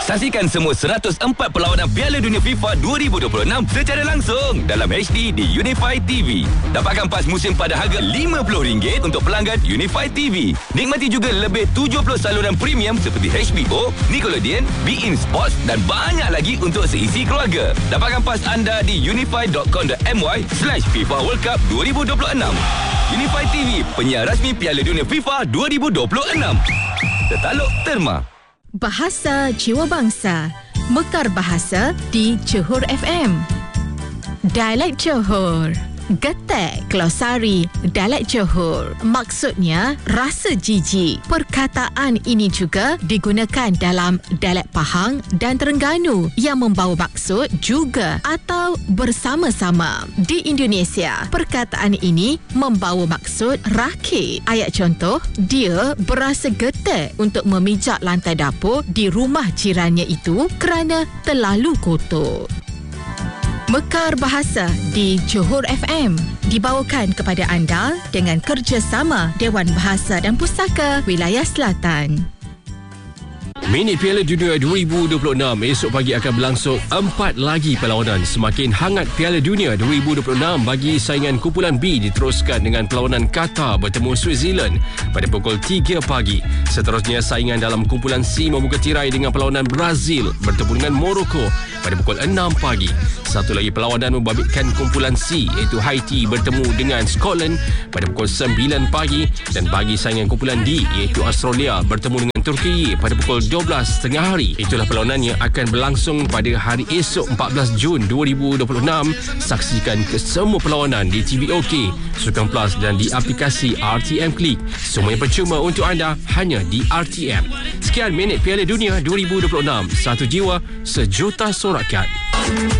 Saksikan semua 104 perlawanan Piala Dunia FIFA 2026 secara langsung dalam HD di Unify TV. Dapatkan pas musim pada harga RM50 untuk pelanggan Unify TV. Nikmati juga lebih 70 saluran premium seperti HBO, Nickelodeon, beIN Sports dan banyak lagi untuk seisi keluarga. Dapatkan pas anda di unify.com.my/FIFA World Cup 2026. Unify TV, penyiar rasmi Piala Dunia FIFA 2026. Tertaluk Terma. Bahasa Jiwa Bangsa, Mekar Bahasa di Johor FM. Dialek Johor, getek glosari dialek Johor. Maksudnya rasa jijik. Perkataan ini juga digunakan dalam dialek Pahang dan Terengganu yang membawa maksud juga atau bersama-sama. Di Indonesia, perkataan ini membawa maksud rakit. Ayat contoh, dia berasa getek untuk memijak lantai dapur di rumah jirannya itu kerana terlalu kotor. Mekar Bahasa di Johor FM dibawakan kepada anda dengan kerjasama Dewan Bahasa dan Pustaka Wilayah Selatan. Minit Piala Dunia 2026 esok pagi akan berlangsung 4 lagi perlawanan. Semakin hangat Piala Dunia 2026 bagi saingan kumpulan B diteruskan dengan perlawanan Qatar bertemu Switzerland pada pukul 3 pagi. Seterusnya saingan dalam kumpulan C membuka tirai dengan perlawanan Brazil bertemu dengan Morocco pada pukul 6 pagi. Satu lagi perlawanan membabitkan kumpulan C iaitu Haiti bertemu dengan Scotland pada pukul 9 pagi dan bagi saingan kumpulan D iaitu Australia bertemu dengan Turki pada pukul 12 tengah hari. Itulah perlawanan yang akan berlangsung pada hari esok 14 Jun 2026. Saksikan kesemua perlawanan di TV OK, Sukan Plus dan di aplikasi RTM Klik. Semuanya percuma untuk anda hanya di RTM. Sekian minit Piala Dunia 2026. Satu jiwa, sejuta sorakan.